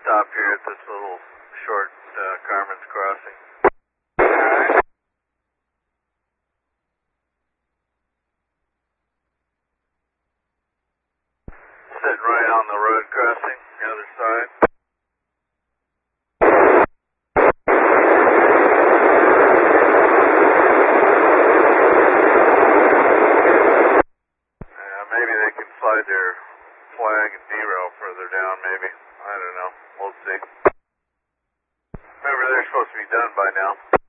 stop here at this little short Carmen's Crossing. Sitting right on the road crossing, the other side. Maybe they can slide their flag and derail further down, maybe. I don't know. We'll see. Remember, they're supposed to be done by now.